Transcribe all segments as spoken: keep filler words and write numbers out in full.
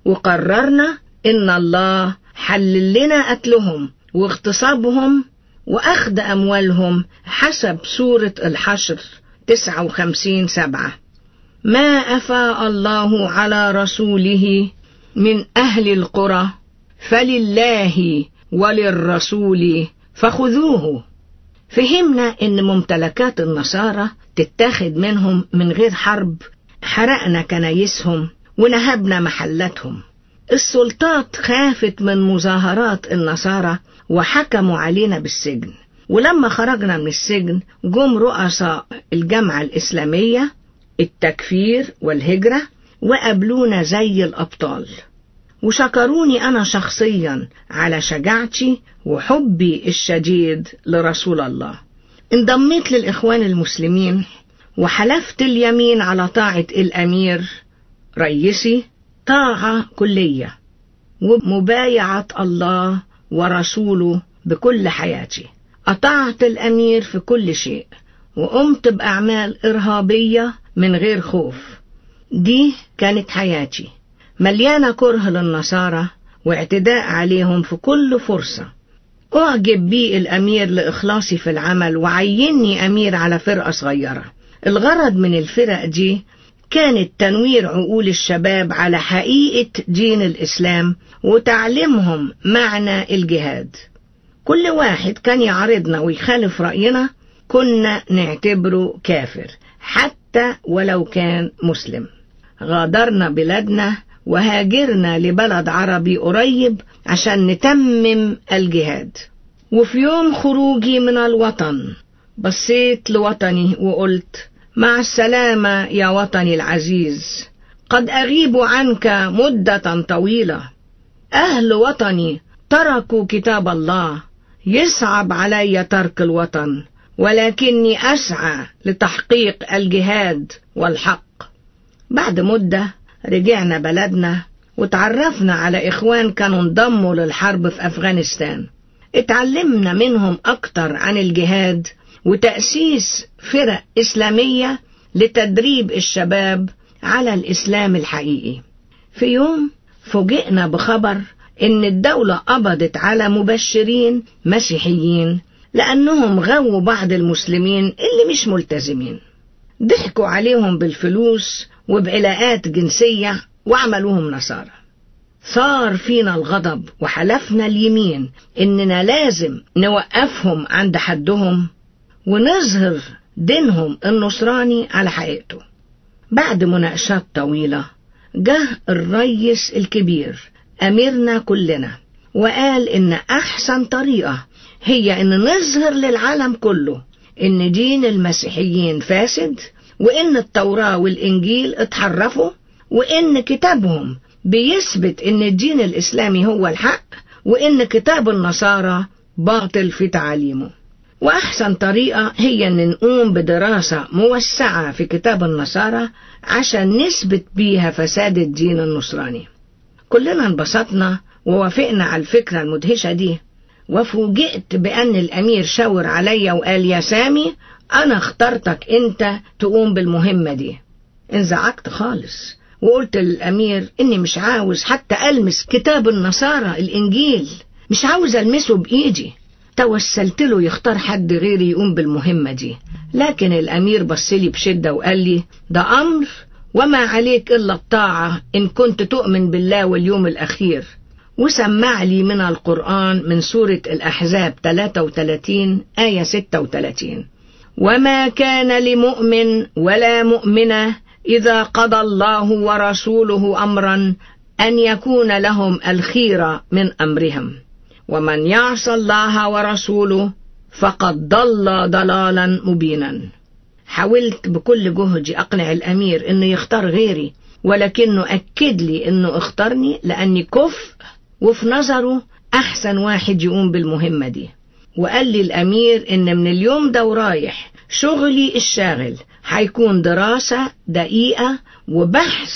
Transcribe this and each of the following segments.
وقررنا إن الله حلل لنا قتلهم واغتصابهم وأخذ أموالهم حسب سورة الحشر تسعة وخمسين سبعة. ما أفاء الله على رسوله من أهل القرى فلله وللرسول فخذوه. فهمنا إن ممتلكات النصارى تتاخد منهم من غير حرب، حرقنا كنايسهم ونهبنا محلاتهم. السلطات خافت من مظاهرات النصارى وحكموا علينا بالسجن، ولما خرجنا من السجن جم رؤساء الجامعة الإسلامية التكفير والهجرة وقابلونا زي الأبطال، وشكروني أنا شخصيا على شجاعتي وحبي الشديد لرسول الله. انضميت للإخوان المسلمين وحلفت اليمين على طاعة الأمير رئيسي طاعة كلية ومبايعة الله ورسوله بكل حياتي. أطعت الأمير في كل شيء وقمت بأعمال إرهابية من غير خوف. دي كانت حياتي مليانة كره للنصارى واعتداء عليهم في كل فرصة. أعجب بي الأمير لإخلاصي في العمل وعيني أمير على فرقة صغيرة. الغرض من الفرق دي كانت تنوير عقول الشباب على حقيقة دين الإسلام وتعليمهم معنى الجهاد. كل واحد كان يعارضنا ويخالف رأينا كنا نعتبره كافر حتى ولو كان مسلم. غادرنا بلادنا وهاجرنا لبلد عربي قريب عشان نتمم الجهاد. وفي يوم خروجي من الوطن بصيت لوطني وقلت: مع السلامة يا وطني العزيز، قد أغيب عنك مدة طويلة. أهل وطني تركوا كتاب الله، يصعب علي ترك الوطن، ولكني أسعى لتحقيق الجهاد والحق. بعد مدة رجعنا بلدنا وتعرفنا على إخوان كانوا انضموا للحرب في أفغانستان. اتعلمنا منهم أكتر عن الجهاد وتأسيس فرق إسلامية لتدريب الشباب على الإسلام الحقيقي. في يوم فوجئنا بخبر إن الدولة قبضت على مبشرين مسيحيين لأنهم غووا بعض المسلمين اللي مش ملتزمين. ضحكوا عليهم بالفلوس وبعلاقات جنسية وعملوهم نصارى. ثار فينا الغضب وحلفنا اليمين إننا لازم نوقفهم عند حدهم ونظهر دينهم النصراني على حقيقته. بعد مناقشات طويلة جه الرئيس الكبير أميرنا كلنا وقال إن أحسن طريقة هي إن نظهر للعالم كله إن دين المسيحيين فاسد، وإن التوراة والإنجيل اتحرفوا، وإن كتابهم بيثبت إن الدين الإسلامي هو الحق، وإن كتاب النصارى باطل في تعاليمه. وأحسن طريقة هي أن نقوم بدراسة موسعة في كتاب النصارى عشان نثبت بيها فساد الدين النصراني. كلنا انبسطنا ووافقنا على الفكرة المدهشة دي، وفوجئت بأن الأمير شاور عليا وقال: يا سامي، أنا اخترتك أنت تقوم بالمهمة دي. انزعجت خالص وقلت للأمير إني مش عاوز حتى ألمس كتاب النصارى الإنجيل، مش عاوز ألمسه بإيدي. توسلت له يختار حد غيري يقوم بالمهمة دي، لكن الأمير بصلي بشدة وقال لي: ده أمر وما عليك إلا الطاعة إن كنت تؤمن بالله واليوم الأخير. وسمع لي من القرآن من سورة الأحزاب ثلاثة وثلاثين آية ستة وثلاثين: وما كان لمؤمن ولا مؤمنة إذا قضى الله ورسوله أمرا أن يكون لهم الخيرة من أمرهم، ومن يعص الله ورسوله فقد ضل ضلالا مبينا. حاولت بكل جهدي أقنع الأمير إنه يختار غيري، ولكنه أكد لي إنه اختارني لأني كفء وفي نظره أحسن واحد يقوم بالمهمة دي. وقال لي الأمير إن من اليوم ده ورايح شغلي الشاغل هيكون دراسة دقيقة وبحث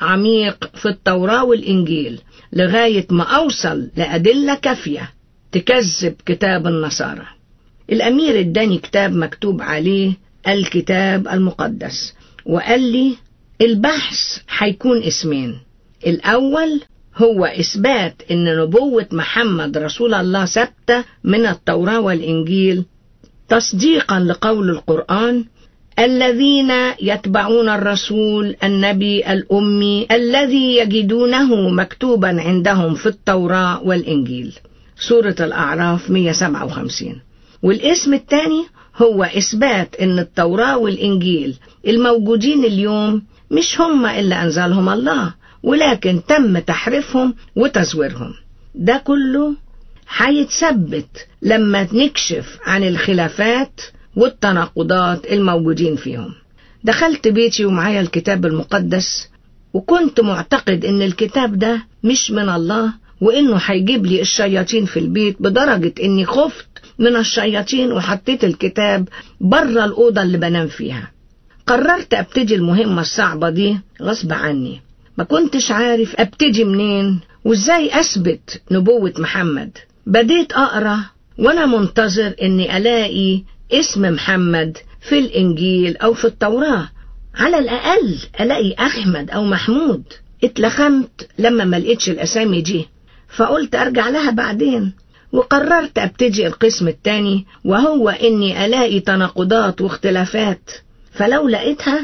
عميق في التوراة والإنجيل لغاية ما أوصل لأدلة كافية تكذب كتاب النصارى. الأمير اداني كتاب مكتوب عليه الكتاب المقدس وقال لي البحث هيكون اسمين: الأول هو إثبات إن نبوة محمد رسول الله ثابتة من التوراة والإنجيل، تصديقا لقول القرآن: الذين يتبعون الرسول النبي الأمي الذي يجدونه مكتوبا عندهم في التوراة والإنجيل، سورة الأعراف مئة وسبعة وخمسين. والاسم الثاني هو إثبات إن التوراة والإنجيل الموجودين اليوم مش هم اللي أنزلهم الله، ولكن تم تحريفهم وتزويرهم. ده كله هيتثبت لما نكشف عن الخلافات والتناقضات الموجودين فيهم. دخلت بيتي ومعايا الكتاب المقدس، وكنت معتقد إن الكتاب ده مش من الله، وإنه هيجيب لي الشياطين في البيت، بدرجة إني خفت من الشياطين وحطيت الكتاب بره الأوضة اللي بنام فيها. قررت أبتدي المهمة الصعبة دي غصب عني، ما كنتش عارف أبتدي منين وإزاي أثبت نبوة محمد. بديت أقرأ وأنا منتظر إني ألاقي اسم محمد في الإنجيل أو في التوراة، على الأقل ألاقي أحمد أو محمود. اتلخمت لما ما لقيتش الأسامي دي، فقلت أرجع لها بعدين، وقررت أبتدي القسم الثاني، وهو إني ألاقي تناقضات واختلافات، فلو لقيتها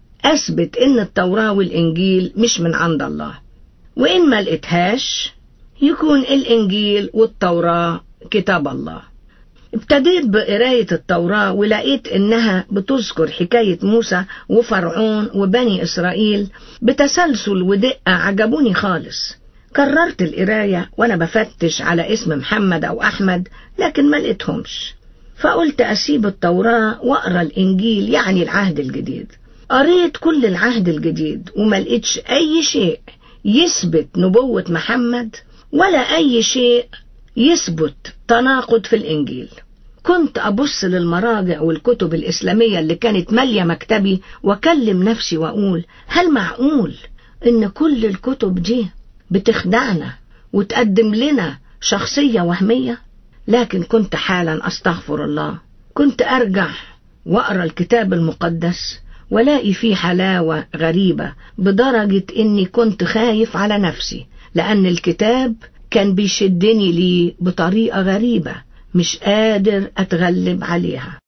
أثبت إن التوراة والإنجيل مش من عند الله، وإن ما لقيتهاش يكون الإنجيل والتوراة كتاب الله. ابتديت بقراية التوراة ولقيت إنها بتذكر حكاية موسى وفرعون وبني إسرائيل بتسلسل ودقة عجبوني خالص. كررت القراية وأنا بفتش على اسم محمد أو أحمد، لكن ما لقيتهمش، فقلت أسيب التوراة وأقرأ الإنجيل، يعني العهد الجديد. قريت كل العهد الجديد وما لقيتش أي شيء يثبت نبوة محمد ولا أي شيء يثبت تناقض في الإنجيل. كنت أبص للمراجع والكتب الإسلامية اللي كانت مالية مكتبي وأكلم نفسي وأقول: هل معقول إن كل الكتب دي بتخدعنا وتقدم لنا شخصية وهمية؟ لكن كنت حالا أستغفر الله، كنت أرجع وأقرأ الكتاب المقدس ولاقي فيه حلاوة غريبة، بدرجة إني كنت خايف على نفسي، لأن الكتاب كان بيشدني ليه بطريقة غريبة مش قادر أتغلب عليها.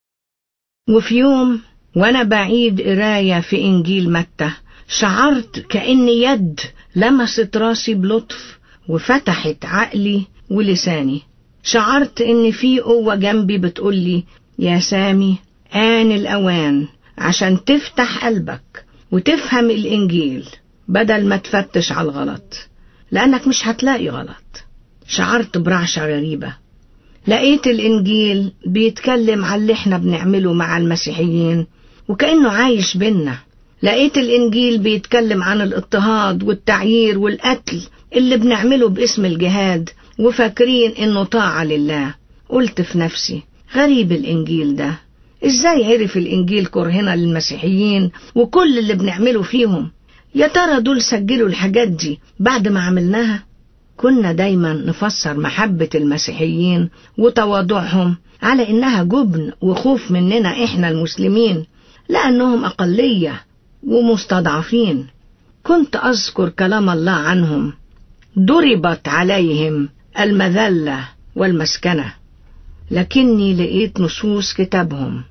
وفي يوم وأنا بعيد قراية في إنجيل متى، شعرت كأن يد لمست راسي بلطف وفتحت عقلي ولساني. شعرت إن في قوة جنبي بتقولي: يا سامي، آن الأوان عشان تفتح قلبك وتفهم الإنجيل بدل ما تفتش على الغلط، لأنك مش هتلاقي غلط. شعرت برعشة غريبة، لقيت الإنجيل بيتكلم عن اللي احنا بنعمله مع المسيحيين وكأنه عايش بينا. لقيت الإنجيل بيتكلم عن الاضطهاد والتعيير والقتل اللي بنعمله باسم الجهاد وفاكرين إنه طاعة لله. قلت في نفسي: غريب الإنجيل ده، إزاي عرف الإنجيل كرهنا للمسيحيين وكل اللي بنعمله فيهم؟ يا ترى دول سجلوا الحاجات دي بعد ما عملناها؟ كنا دايما نفسر محبة المسيحيين وتواضعهم على إنها جبن وخوف مننا إحنا المسلمين، لأنهم أقلية ومستضعفين. كنت أذكر كلام الله عنهم: ضربت عليهم المذلة والمسكنة. لكني لقيت نصوص كتابهم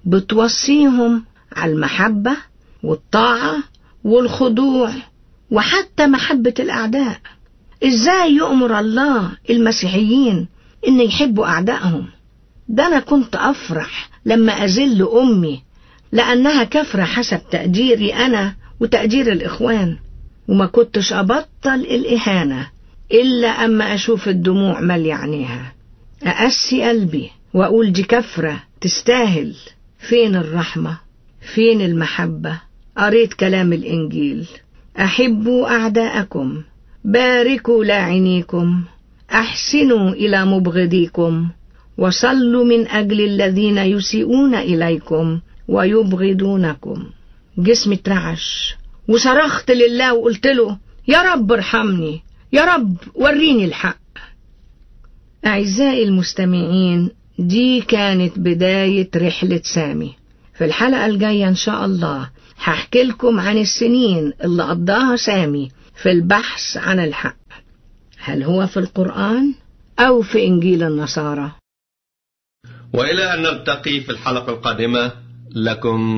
بتوصيهم على المحبة والطاعة والخضوع وحتى محبة الأعداء. إزاي يؤمر الله المسيحيين إن يحبوا أعدائهم؟ ده أنا كنت أفرح لما أذل أمي لأنها كفرة حسب تقديري أنا وتقدير الإخوان، وما كنتش أبطل الإهانة إلا أما أشوف الدموع مالية عينيها. أقسي قلبي وأقول: دي كفرة تستاهل. فين الرحمة؟ فين المحبة؟ قريت كلام الإنجيل: أحبوا أعداءكم، باركوا لاعنيكم، أحسنوا إلى مبغضيكم، وصلوا من أجل الذين يسيئون إليكم ويبغضونكم. جسمي اترعش وصرخت لله وقلت له: يا رب ارحمني، يا رب وريني الحق. أعزائي المستمعين، دي كانت بداية رحلة سامي. في الحلقة الجاية إن شاء الله هحكي لكم عن السنين اللي قضاها سامي في البحث عن الحق. هل هو في القرآن أو في إنجيل النصارى؟ وإلى أن نلتقي في الحلقة القادمة، لكم